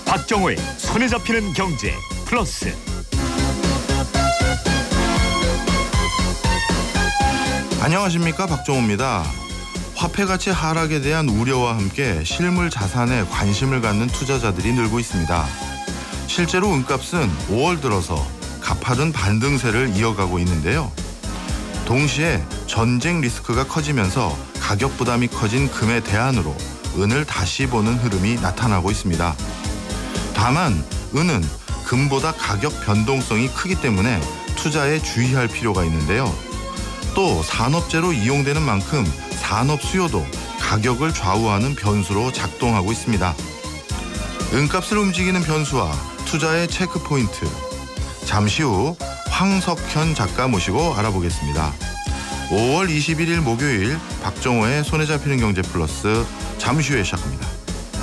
박정호의 손에 잡히는 경제 플러스. 안녕하십니까, 박정호입니다. 화폐 가치 하락에 대한 우려와 함께 실물 자산에 관심을 갖는 투자자들이 늘고 있습니다. 실제로 은값은 5월 들어서 가파른 반등세를 이어가고 있는데요. 동시에 전쟁 리스크가 커지면서 가격 부담이 커진 금의 대안으로 은을 다시 보는 흐름이 나타나고 있습니다. 다만 은은 금보다 가격 변동성이 크기 때문에 투자에 주의할 필요가 있는데요. 또 산업재로 이용되는 만큼 산업 수요도 가격을 좌우하는 변수로 작동하고 있습니다. 은값을 움직이는 변수와 투자의 체크포인트, 잠시 후 황석현 작가 모시고 알아보겠습니다. 5월 21일 목요일 박정호의 손에 잡히는 경제 플러스 잠시 후에 시작합니다.